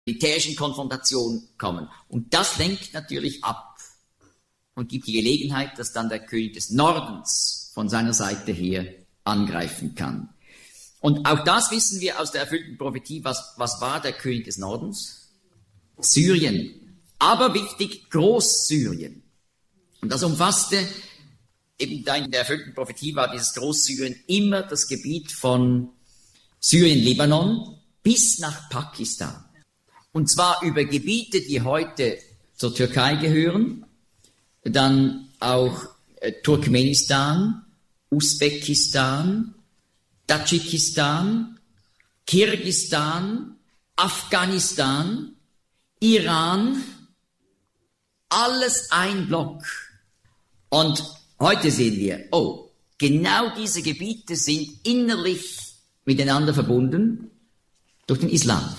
militärischen Konfrontation kommen. Und das lenkt natürlich ab und gibt die Gelegenheit, dass dann der König des Nordens von seiner Seite her angreifen kann. Und auch das wissen wir aus der erfüllten Prophetie. Was war der König des Nordens? Syrien. Aber wichtig, Großsyrien. Und das umfasste, eben da in der erfüllten Prophetie war dieses Großsyrien immer das Gebiet von Syrien, Libanon bis nach Pakistan. Und zwar über Gebiete, die heute zur Türkei gehören, dann auch Turkmenistan, Usbekistan, Tadschikistan, Kirgisistan, Afghanistan, Iran, alles ein Block. Und heute sehen wir, genau diese Gebiete sind innerlich miteinander verbunden durch den Islam.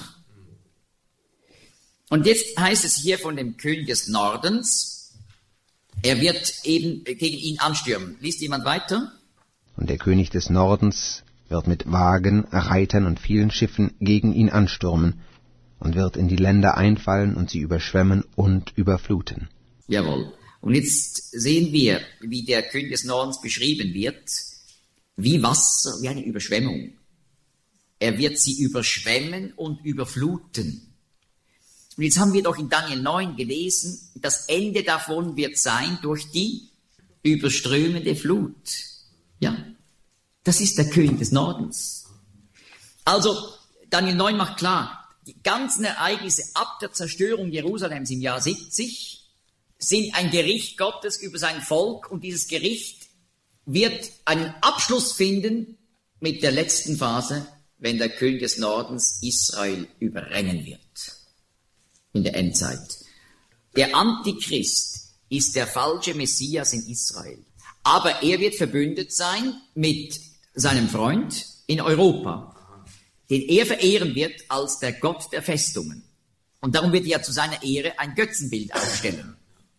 Und jetzt heißt es hier von dem König des Nordens, er wird eben gegen ihn anstürmen. Liest jemand weiter? Und der König des Nordens wird mit Wagen, Reitern und vielen Schiffen gegen ihn anstürmen und wird in die Länder einfallen und sie überschwemmen und überfluten. Jawohl. Und jetzt sehen wir, wie der König des Nordens beschrieben wird, wie Wasser, wie eine Überschwemmung. Er wird sie überschwemmen und überfluten. Und jetzt haben wir doch in Daniel 9 gelesen, das Ende davon wird sein durch die überströmende Flut. Ja, das ist der König des Nordens. Also, Daniel 9 macht klar, die ganzen Ereignisse ab der Zerstörung Jerusalems im Jahr 70 sind ein Gericht Gottes über sein Volk und dieses Gericht wird einen Abschluss finden mit der letzten Phase, wenn der König des Nordens Israel überrennen wird in der Endzeit. Der Antichrist ist der falsche Messias in Israel, aber er wird verbündet sein mit seinem Freund in Europa, den er verehren wird als der Gott der Festungen. Und darum wird er zu seiner Ehre ein Götzenbild aufstellen.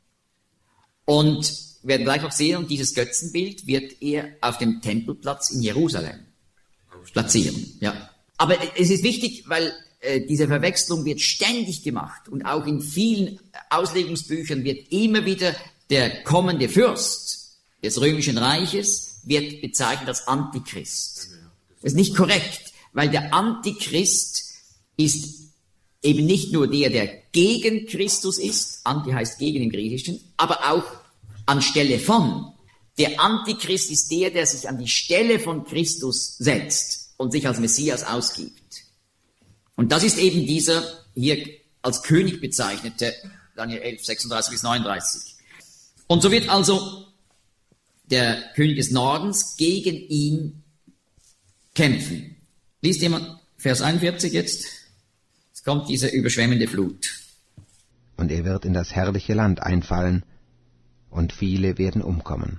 Und wir werden gleich noch sehen, und dieses Götzenbild wird er auf dem Tempelplatz in Jerusalem platzieren. Ja. Aber es ist wichtig, weil diese Verwechslung wird ständig gemacht und auch in vielen Auslegungsbüchern wird immer wieder der kommende Fürst des Römischen Reiches wird bezeichnet als Antichrist. Das ist nicht korrekt, weil der Antichrist ist eben nicht nur der gegen Christus ist, Anti heißt gegen im Griechischen, aber auch anstelle von. Der Antichrist ist der sich an die Stelle von Christus setzt und sich als Messias ausgibt. Und das ist eben dieser hier als König bezeichnete, Daniel 11, 36 bis 39. Und so wird also der König des Nordens gegen ihn kämpfen. Liest jemand Vers 41 jetzt? Es kommt diese überschwemmende Flut. Und er wird in das herrliche Land einfallen, und viele werden umkommen.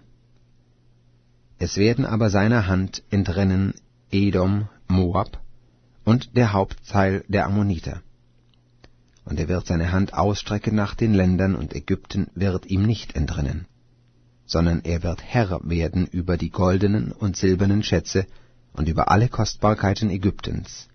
Es werden aber seiner Hand entrinnen Edom, Moab und der Hauptteil der Ammoniter. Und er wird seine Hand ausstrecken nach den Ländern, und Ägypten wird ihm nicht entrinnen, sondern er wird Herr werden über die goldenen und silbernen Schätze und über alle Kostbarkeiten Ägyptens.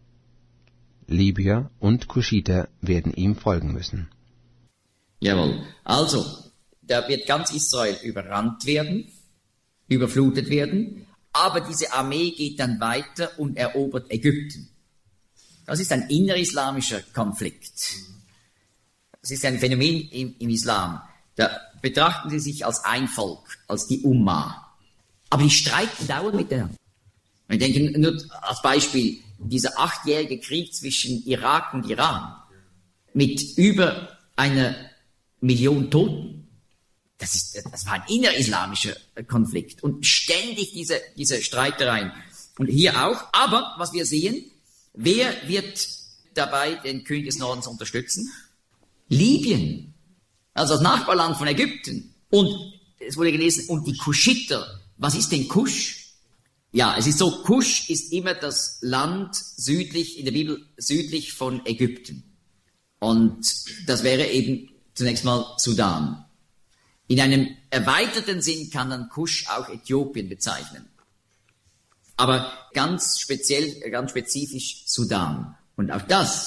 Libyer und Kuschiter werden ihm folgen müssen. Jawohl. Also, da wird ganz Israel überrannt werden, überflutet werden, aber diese Armee geht dann weiter und erobert Ägypten. Das ist ein innerislamischer Konflikt. Das ist ein Phänomen im Islam. Da betrachten sie sich als ein Volk, als die Umma. Aber die streiten dauernd miteinander. Ich denke nur als Beispiel, dieser 8-jährige Krieg zwischen Irak und Iran mit über 1 Million Toten. Das war ein innerislamischer Konflikt und ständig diese Streitereien. Und hier auch. Aber was wir sehen, wer wird dabei den König des Nordens unterstützen? Libyen, also das Nachbarland von Ägypten. Und es wurde gelesen, und die Kuschiter. Was ist denn Kusch? Ja, es ist so, Kusch ist immer das Land südlich, in der Bibel südlich von Ägypten. Und das wäre eben zunächst mal Sudan. In einem erweiterten Sinn kann dann Kusch auch Äthiopien bezeichnen. Aber ganz speziell, ganz spezifisch Sudan. Und auch das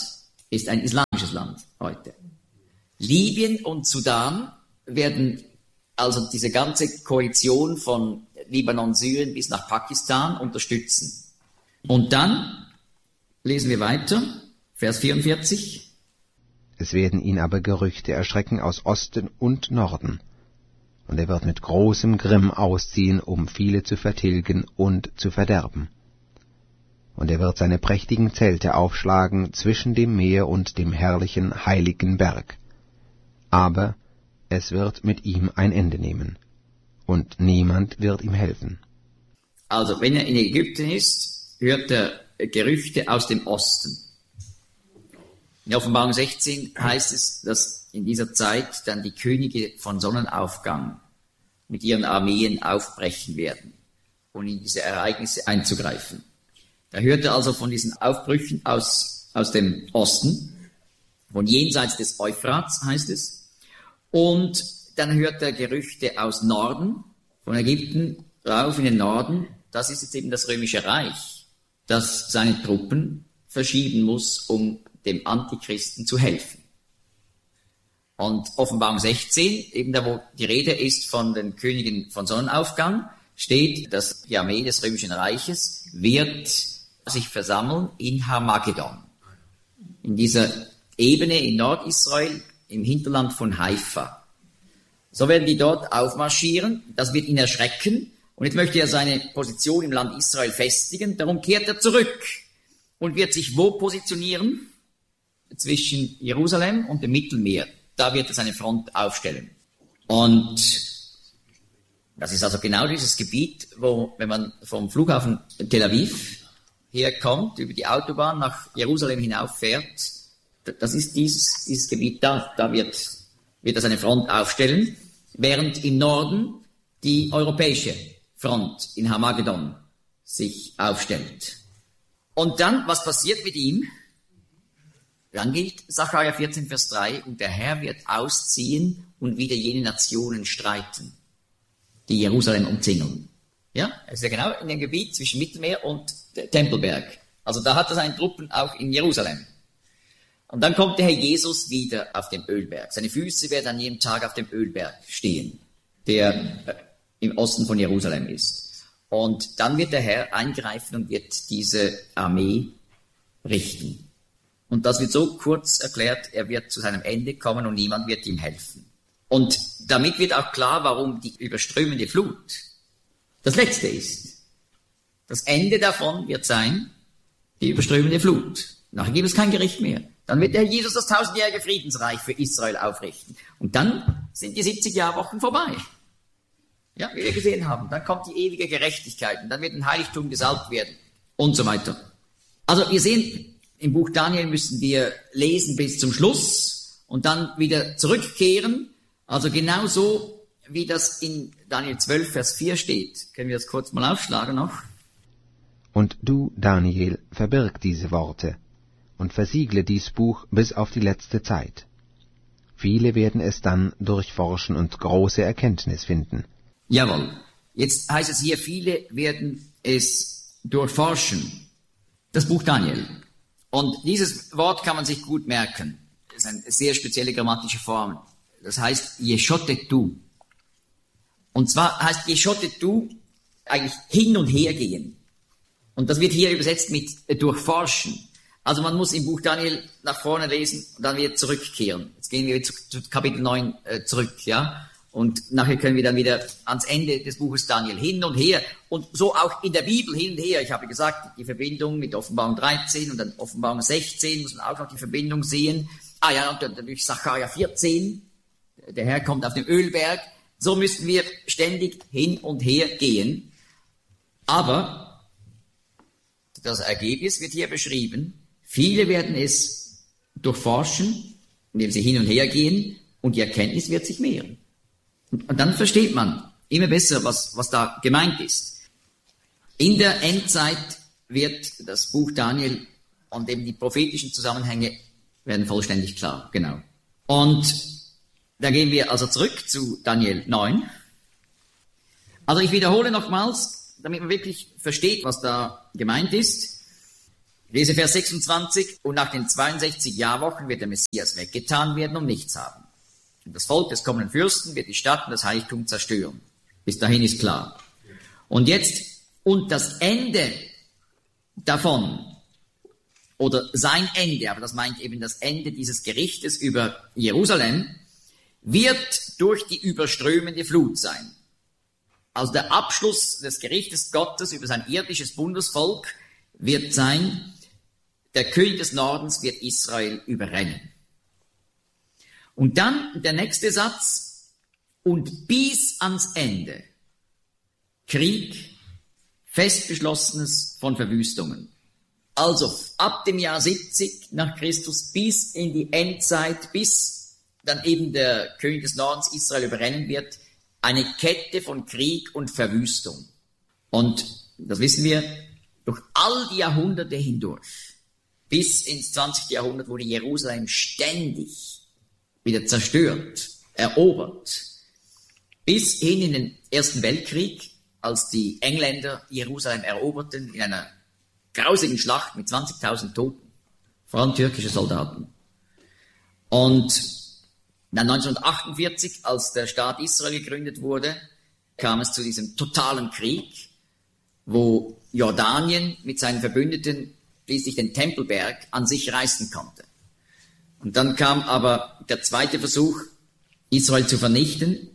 ist ein islamisches Land heute. Libyen und Sudan werden also diese ganze Koalition von Libanon, Syrien bis nach Pakistan unterstützen. Und dann lesen wir weiter, Vers 44. Es werden ihn aber Gerüchte erschrecken aus Osten und Norden, und er wird mit großem Grimm ausziehen, um viele zu vertilgen und zu verderben. Und er wird seine prächtigen Zelte aufschlagen zwischen dem Meer und dem herrlichen, heiligen Berg. Aber es wird mit ihm ein Ende nehmen, und niemand wird ihm helfen. Also, wenn er in Ägypten ist, hört er Gerüchte aus dem Osten. In Offenbarung 16 heißt es, dass in dieser Zeit dann die Könige von Sonnenaufgang mit ihren Armeen aufbrechen werden, um in diese Ereignisse einzugreifen. Da hört er also von diesen Aufbrüchen aus dem Osten, von jenseits des Euphrats heißt es. Und dann hört er Gerüchte aus Norden, von Ägypten rauf in den Norden. Das ist jetzt eben das Römische Reich, das seine Truppen verschieben muss, um dem Antichristen zu helfen. Und Offenbarung 16, eben da wo die Rede ist von den Königen von Sonnenaufgang, steht, dass die Armee des Römischen Reiches wird sich versammeln in Harmagedon, in dieser Ebene in Nordisrael, im Hinterland von Haifa. So werden die dort aufmarschieren, das wird ihn erschrecken, und jetzt möchte er seine Position im Land Israel festigen, darum kehrt er zurück und wird sich wo positionieren? Zwischen Jerusalem und dem Mittelmeer. Da wird er seine Front aufstellen. Und das ist also genau dieses Gebiet, wo, wenn man vom Flughafen Tel Aviv herkommt, über die Autobahn nach Jerusalem hinauffährt, das ist dieses Gebiet da. Da wird er seine Front aufstellen, während im Norden die europäische Front in Harmagedon sich aufstellt. Und dann, was passiert mit ihm? Dann gilt Sacharja 14, Vers 3, und der Herr wird ausziehen und wieder jene Nationen streiten, die Jerusalem umzingeln. Ja, es ist ja genau in dem Gebiet zwischen Mittelmeer und Tempelberg. Also da hat er seine Truppen auch in Jerusalem. Und dann kommt der Herr Jesus wieder auf dem Ölberg. Seine Füße werden an jedem Tag auf dem Ölberg stehen, der im Osten von Jerusalem ist. Und dann wird der Herr eingreifen und wird diese Armee richten. Und das wird so kurz erklärt, er wird zu seinem Ende kommen und niemand wird ihm helfen. Und damit wird auch klar, warum die überströmende Flut das Letzte ist. Das Ende davon wird sein, die überströmende Flut. Nachher gibt es kein Gericht mehr. Dann wird der Herr Jesus das 1000-jährige Friedensreich für Israel aufrichten. Und dann sind die 70 Jahrwochen vorbei. Ja, wie wir gesehen haben. Dann kommt die ewige Gerechtigkeit und dann wird ein Heiligtum gesalbt werden und so weiter. Also wir sehen, im Buch Daniel müssen wir lesen bis zum Schluss und dann wieder zurückkehren. Also genauso wie das in Daniel 12, Vers 4 steht. Können wir das kurz mal aufschlagen noch? Und du, Daniel, verbirg diese Worte und versiegle dies Buch bis auf die letzte Zeit. Viele werden es dann durchforschen und große Erkenntnis finden. Jawohl. Jetzt heißt es hier, viele werden es durchforschen. Das Buch Daniel. Und dieses Wort kann man sich gut merken. Das ist eine sehr spezielle grammatische Form. Das heißt Yeshotetu. Und zwar heißt Yeshotetu eigentlich hin und her gehen. Und das wird hier übersetzt mit durchforschen. Also man muss im Buch Daniel nach vorne lesen und dann wieder zurückkehren. Jetzt gehen wir zu Kapitel 9 zurück, ja. Und nachher können wir dann wieder ans Ende des Buches Daniel hin und her. Und so auch in der Bibel hin und her. Ich habe gesagt, die Verbindung mit Offenbarung 13 und dann Offenbarung 16 muss man auch noch die Verbindung sehen. Ah ja, und dann durch Sacharja 14. Der Herr kommt auf den Ölberg. So müssen wir ständig hin und her gehen. Aber das Ergebnis wird hier beschrieben. Viele werden es durchforschen, indem sie hin und her gehen. Und die Erkenntnis wird sich mehren. Und dann versteht man immer besser, was da gemeint ist. In der Endzeit wird das Buch Daniel und eben die prophetischen Zusammenhänge werden vollständig klar, genau. Und da gehen wir also zurück zu Daniel 9. Also ich wiederhole nochmals, damit man wirklich versteht, was da gemeint ist. Lese Vers 26. Und nach den 62 Jahrwochen wird der Messias weggetan werden und nichts haben. Und das Volk des kommenden Fürsten wird die Stadt und das Heiligtum zerstören. Bis dahin ist klar. Und jetzt, und das Ende davon, oder sein Ende, aber das meint eben das Ende dieses Gerichtes über Jerusalem, wird durch die überströmende Flut sein. Also der Abschluss des Gerichtes Gottes über sein irdisches Bundesvolk wird sein, der König des Nordens wird Israel überrennen. Und dann der nächste Satz, und bis ans Ende Krieg, fest beschlossenes von Verwüstungen. Also ab dem Jahr 70 nach Christus bis in die Endzeit, bis dann eben der König des Nordens Israel überrennen wird, eine Kette von Krieg und Verwüstung. Und das wissen wir, durch all die Jahrhunderte hindurch, bis ins 20. Jahrhundert wurde Jerusalem ständig wieder zerstört, erobert, bis hin in den Ersten Weltkrieg, als die Engländer Jerusalem eroberten in einer grausigen Schlacht mit 20.000 Toten, vor allem türkische Soldaten. Und dann 1948, als der Staat Israel gegründet wurde, kam es zu diesem totalen Krieg, wo Jordanien mit seinen Verbündeten schließlich den Tempelberg an sich reißen konnte. Und dann kam aber der zweite Versuch, Israel zu vernichten.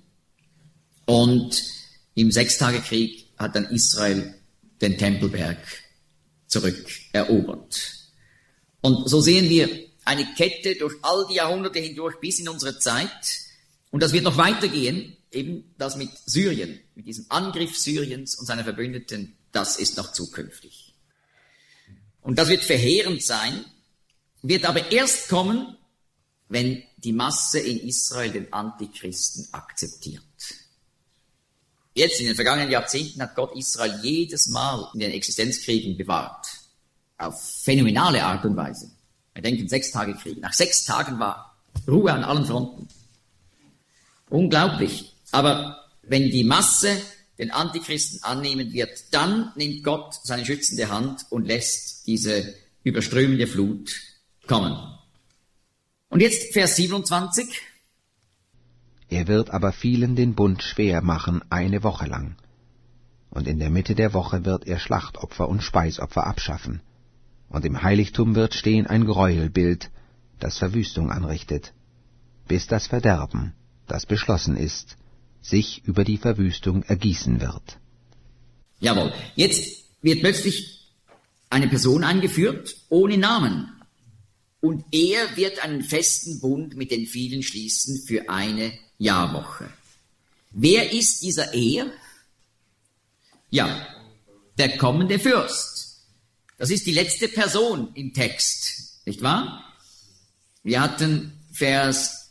Und im Sechstagekrieg hat dann Israel den Tempelberg zurückerobert. Und so sehen wir eine Kette durch all die Jahrhunderte hindurch bis in unsere Zeit. Und das wird noch weitergehen, eben das mit Syrien, mit diesem Angriff Syriens und seiner Verbündeten, das ist noch zukünftig. Und das wird verheerend sein, wird aber erst kommen, wenn die Masse in Israel den Antichristen akzeptiert. Jetzt in den vergangenen Jahrzehnten hat Gott Israel jedes Mal in den Existenzkriegen bewahrt. Auf phänomenale Art und Weise. Wir denken 6-Tage-Krieg. Nach 6 Tagen war Ruhe an allen Fronten. Unglaublich. Aber wenn die Masse den Antichristen annehmen wird, dann nimmt Gott seine schützende Hand und lässt diese überströmende Flut kommen. Und jetzt Vers 27. Er wird aber vielen den Bund schwer machen 1 Woche lang. Und in der Mitte der Woche wird er Schlachtopfer und Speisopfer abschaffen. Und im Heiligtum wird stehen ein Gräuelbild, das Verwüstung anrichtet, bis das Verderben, das beschlossen ist, sich über die Verwüstung ergießen wird. Jawohl, jetzt wird plötzlich eine Person eingeführt, ohne Namen. Und er wird einen festen Bund mit den vielen schließen für 1 Jahrwoche. Wer ist dieser Er? Ja, der kommende Fürst. Das ist die letzte Person im Text, nicht wahr? Wir hatten Vers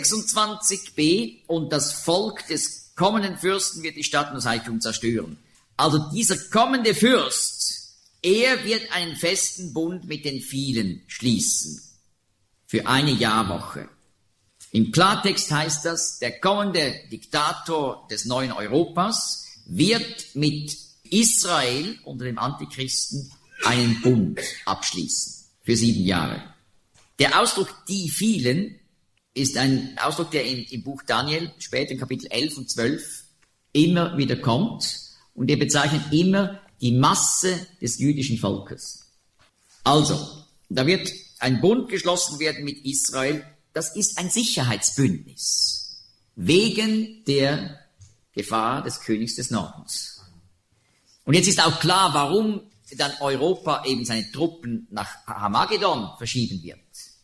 26b, und das Volk des kommenden Fürsten wird die Stadt und das Heiligtum zerstören. Also dieser kommende Fürst, er wird einen festen Bund mit den vielen schließen. Für 1 Jahrwoche. Im Klartext heißt das, der kommende Diktator des neuen Europas wird mit Israel unter dem Antichristen einen Bund abschließen. Für 7 Jahre. Der Ausdruck die vielen ist ein Ausdruck, der im Buch Daniel, später in Kapitel 11 und 12, immer wieder kommt. Und er bezeichnet immer die Masse des jüdischen Volkes. Also, da wird ein Bund geschlossen werden mit Israel. Das ist ein Sicherheitsbündnis. Wegen der Gefahr des Königs des Nordens. Und jetzt ist auch klar, warum dann Europa eben seine Truppen nach Hamagedon verschieben wird.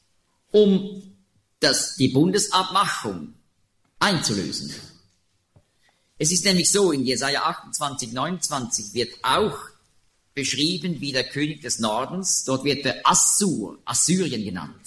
Um die Bundesabmachung einzulösen. Es ist nämlich so, in Jesaja 28, 29 wird auch beschrieben, wie der König des Nordens, dort wird der Assyrien genannt.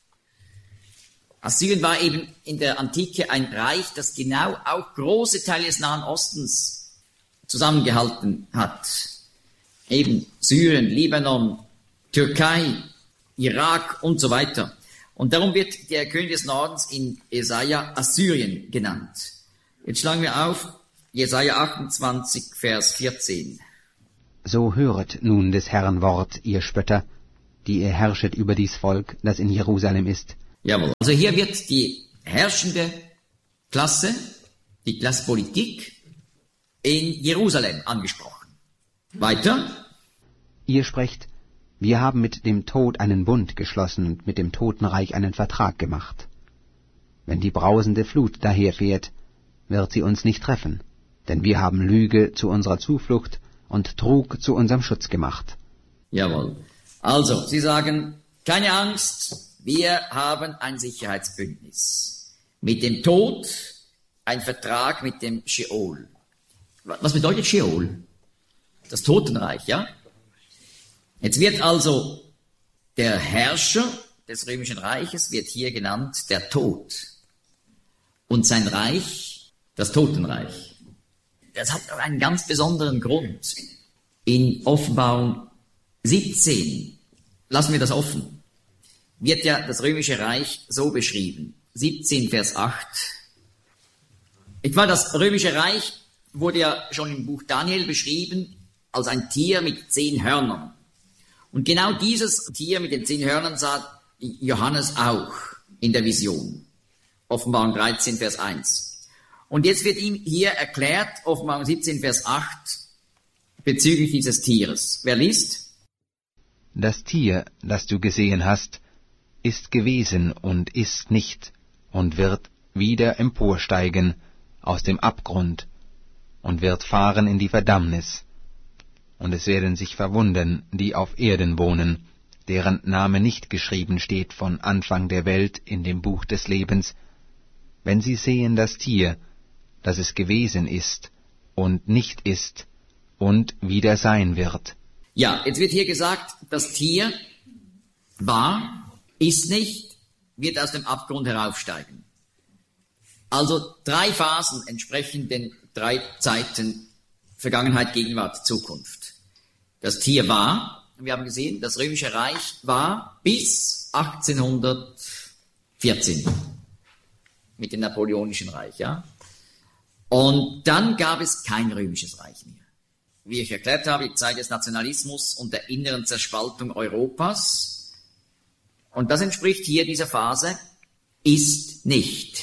Assyrien war eben in der Antike ein Reich, das genau auch große Teile des Nahen Ostens zusammengehalten hat. Eben Syrien, Libanon, Türkei, Irak und so weiter. Und darum wird der König des Nordens in Jesaja Assyrien genannt. Jetzt schlagen wir auf Jesaja 28, Vers 14. So höret nun des Herrn Wort, ihr Spötter, die ihr herrschet über dies Volk, das in Jerusalem ist. Jawohl. Also hier wird die herrschende Klasse, die Klasse Politik in Jerusalem angesprochen. Weiter. Ihr sprecht, wir haben mit dem Tod einen Bund geschlossen und mit dem Totenreich einen Vertrag gemacht. Wenn die brausende Flut daherfährt, wird sie uns nicht treffen, denn wir haben Lüge zu unserer Zuflucht und Trug zu unserem Schutz gemacht. Jawohl. Also, Sie sagen, keine Angst, wir haben ein Sicherheitsbündnis. Mit dem Tod ein Vertrag mit dem Scheol. Was bedeutet Scheol? Das Totenreich, ja? Jetzt wird also der Herrscher des Römischen Reiches wird hier genannt der Tod. Und sein Reich, das Totenreich. Das hat auch einen ganz besonderen Grund. In Offenbarung 17, lassen wir das offen, wird ja das Römische Reich so beschrieben. 17, Vers 8. Etwa das Römische Reich wurde ja schon im Buch Daniel beschrieben als ein Tier mit 10 Hörnern. Und genau dieses Tier mit den 10 Hörnern sah Johannes auch in der Vision. Offenbarung 13, Vers 1. Und jetzt wird ihm hier erklärt, Offenbarung 17, Vers 8, bezüglich dieses Tieres. Wer liest? Das Tier, das du gesehen hast, ist gewesen und ist nicht und wird wieder emporsteigen aus dem Abgrund und wird fahren in die Verdammnis. Und es werden sich verwundern, die auf Erden wohnen, deren Name nicht geschrieben steht von Anfang der Welt in dem Buch des Lebens, wenn sie sehen das Tier, das es gewesen ist und nicht ist und wieder sein wird. Ja, jetzt wird hier gesagt, das Tier war, ist nicht, wird aus dem Abgrund heraufsteigen. Also 3 Phasen entsprechen den 3 Zeiten Vergangenheit, Gegenwart, Zukunft. Das Tier war, wir haben gesehen, das Römische Reich war bis 1814 mit dem Napoleonischen Reich, ja. Und dann gab es kein Römisches Reich mehr. Wie ich erklärt habe, die Zeit des Nationalismus und der inneren Zerspaltung Europas. Und das entspricht hier dieser Phase, ist nicht.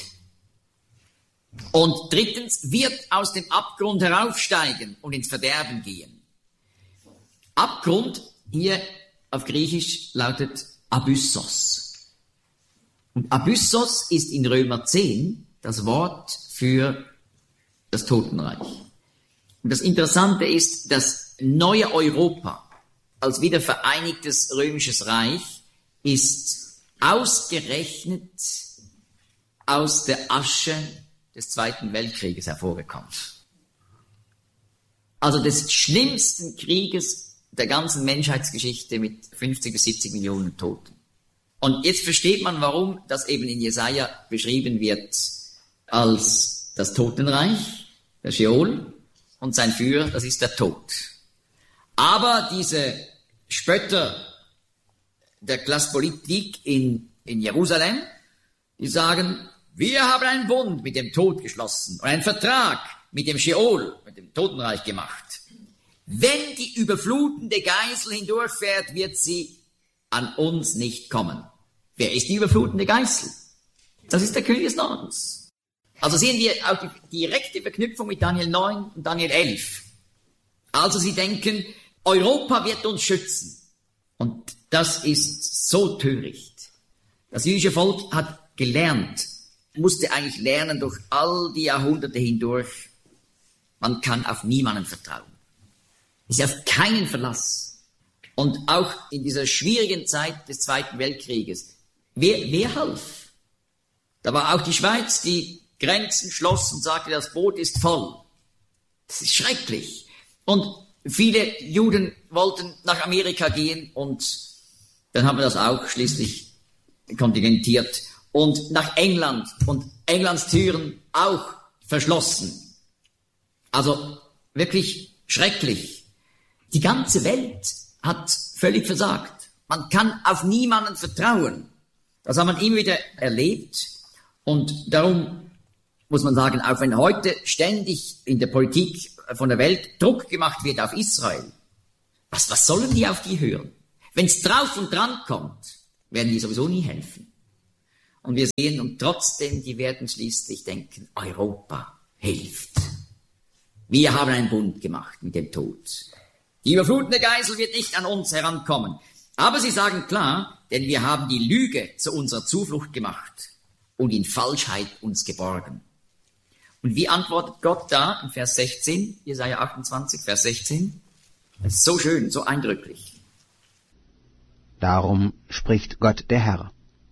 Und drittens, wird aus dem Abgrund heraufsteigen und ins Verderben gehen. Abgrund hier auf Griechisch lautet Abyssos. Und Abyssos ist in Römer 10 das Wort für das Totenreich. Und das Interessante ist, das neue Europa als wiedervereinigtes römisches Reich ist ausgerechnet aus der Asche des Zweiten Weltkrieges hervorgekommen. Also des schlimmsten Krieges der ganzen Menschheitsgeschichte mit 50 bis 70 Millionen Toten. Und jetzt versteht man, warum das eben in Jesaja beschrieben wird als das Totenreich, der Scheol, und sein Führer, das ist der Tod. Aber diese Spötter der Klasse Politik in Jerusalem, die sagen, wir haben einen Bund mit dem Tod geschlossen und einen Vertrag mit dem Scheol, mit dem Totenreich gemacht. Wenn die überflutende Geißel hindurchfährt, wird sie an uns nicht kommen. Wer ist die überflutende Geißel? Das ist der König des Nordens. Also sehen wir auch die direkte Verknüpfung mit Daniel 9 und Daniel 11. Also sie denken, Europa wird uns schützen. Und das ist so töricht. Das jüdische Volk hat gelernt, musste eigentlich lernen durch all die Jahrhunderte hindurch, man kann auf niemanden vertrauen. Es ist auf keinen Verlass. Und auch in dieser schwierigen Zeit des Zweiten Weltkrieges, wer half? Da war auch die Schweiz, die Grenzen schloss und sagte, das Boot ist voll. Das ist schrecklich. Und viele Juden wollten nach Amerika gehen und dann haben wir das auch schließlich kontingentiert. Und nach England und Englands Türen auch verschlossen. Also wirklich schrecklich. Die ganze Welt hat völlig versagt. Man kann auf niemanden vertrauen. Das hat man immer wieder erlebt. Und darum muss man sagen, auch wenn heute ständig in der Politik von der Welt Druck gemacht wird auf Israel, was sollen die auf die hören? Wenn es drauf und dran kommt, werden die sowieso nie helfen. Und wir sehen, und trotzdem, die werden schließlich denken, Europa hilft. Wir haben einen Bund gemacht mit dem Tod. Die überflutende Geisel wird nicht an uns herankommen. Aber sie sagen klar, denn wir haben die Lüge zu unserer Zuflucht gemacht und in Falschheit uns geborgen. Und wie antwortet Gott da in Vers 16, Jesaja 28, Vers 16? Das ist so schön, so eindrücklich. Darum spricht Gott der Herr.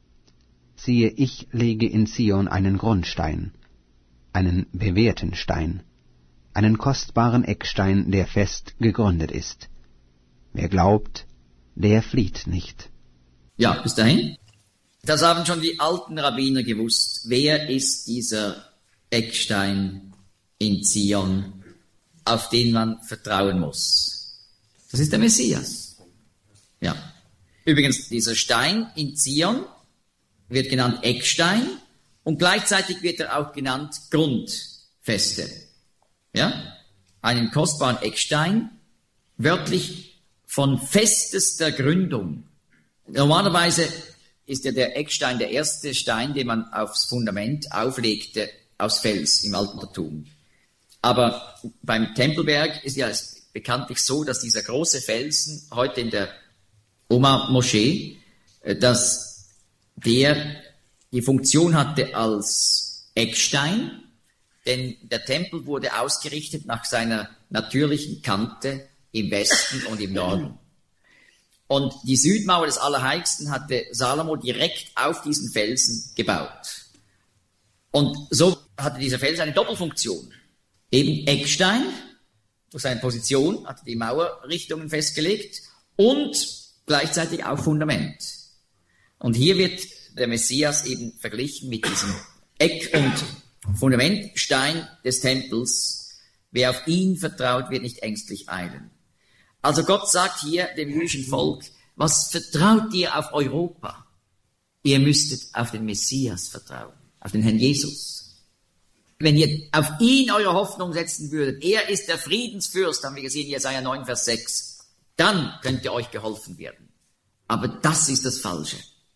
Siehe, ich lege in Zion einen Grundstein, einen bewährten Stein, einen kostbaren Eckstein, der fest gegründet ist. Wer glaubt, der flieht nicht. Ja, bis dahin. Das haben schon die alten Rabbiner gewusst. Wer ist dieser Eckstein in Zion, auf den man vertrauen muss? Das ist der Messias. Ja. Übrigens, dieser Stein in Zion wird genannt Eckstein und gleichzeitig wird er auch genannt Grundfeste. Ja? Einen kostbaren Eckstein, wörtlich von festester Gründung. Normalerweise ist ja der Eckstein der erste Stein, den man aufs Fundament auflegte aus Fels im Altertum. Aber beim Tempelberg ist ja bekanntlich so, dass dieser große Felsen heute in der Oma-Moschee, dass der die Funktion hatte als Eckstein, denn der Tempel wurde ausgerichtet nach seiner natürlichen Kante im Westen und im Norden. Und die Südmauer des Allerheiligsten hatte Salomo direkt auf diesen Felsen gebaut. Und so hatte dieser Felsen eine Doppelfunktion. Eben Eckstein, durch seine Position, hatte die Mauerrichtungen festgelegt und gleichzeitig auch Fundament. Und hier wird der Messias eben verglichen mit diesem Eck- und Fundamentstein des Tempels. Wer auf ihn vertraut, wird nicht ängstlich eilen. Also Gott sagt hier dem jüdischen Volk, was vertraut ihr auf Europa? Ihr müsstet auf den Messias vertrauen, auf den Herrn Jesus. Wenn ihr auf ihn eure Hoffnung setzen würdet, er ist der Friedensfürst, haben wir gesehen, Jesaja 9, Vers 6, dann könnte euch geholfen werden. Aber das ist das Falsche.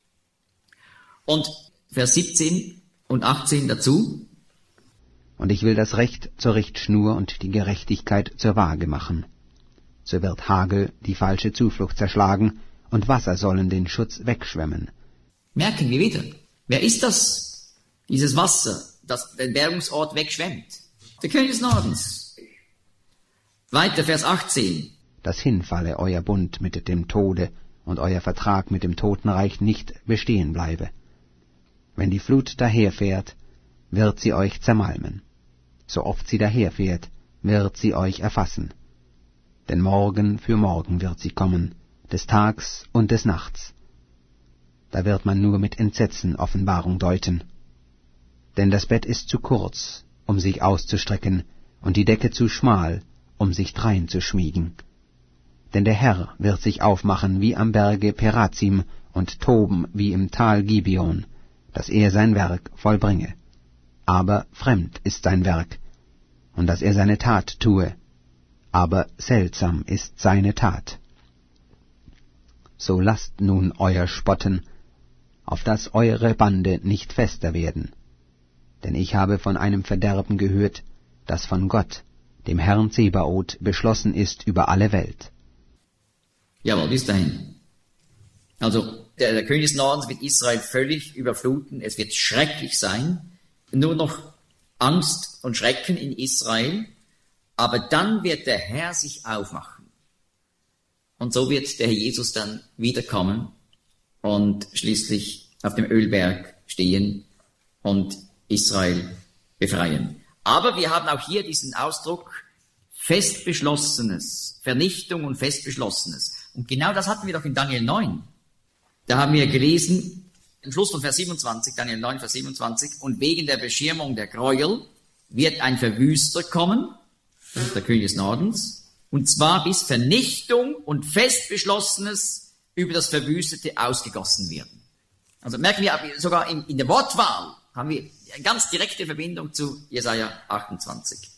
Und Vers 17 und 18 dazu. Und ich will das Recht zur Richtschnur und die Gerechtigkeit zur Waage machen. So wird Hagel die falsche Zuflucht zerschlagen und Wasser sollen den Schutz wegschwemmen. Merken wir wieder. Wer ist das? Dieses Wasser, das den Bergungsort wegschwemmt. Der König des Nordens. Weiter, Vers 18. Dass hinfalle euer Bund mit dem Tode und euer Vertrag mit dem Totenreich nicht bestehen bleibe. Wenn die Flut daherfährt, wird sie euch zermalmen. So oft sie daherfährt, wird sie euch erfassen. Denn Morgen für Morgen wird sie kommen, des Tags und des Nachts. Da wird man nur mit Entsetzen Offenbarung deuten. Denn das Bett ist zu kurz, um sich auszustrecken, und die Decke zu schmal, um sich drein zu schmiegen. Denn der Herr wird sich aufmachen wie am Berge Perazim und toben wie im Tal Gibeon, dass er sein Werk vollbringe. Aber fremd ist sein Werk, und dass er seine Tat tue, aber seltsam ist seine Tat. So lasst nun euer Spotten, auf dass eure Bande nicht fester werden. Denn ich habe von einem Verderben gehört, das von Gott, dem Herrn Zebaoth, beschlossen ist über alle Welt. Jawohl, bis dahin. Also, der König des Nordens wird Israel völlig überfluten. Es wird schrecklich sein. Nur noch Angst und Schrecken in Israel. Aber dann wird der Herr sich aufmachen. Und so wird der Herr Jesus dann wiederkommen und schließlich auf dem Ölberg stehen und Israel befreien. Aber wir haben auch hier diesen Ausdruck Festbeschlossenes, Vernichtung und Festbeschlossenes. Und genau das hatten wir doch in Daniel 9. Da haben wir gelesen, im Schluss von Vers 27, Daniel 9, Vers 27, und wegen der Beschirmung der Gräuel wird ein Verwüster kommen, das ist der König des Nordens, und zwar bis Vernichtung und Festbeschlossenes über das Verwüstete ausgegossen werden. Also merken wir, sogar in der Wortwahl haben wir eine ganz direkte Verbindung zu Jesaja 28.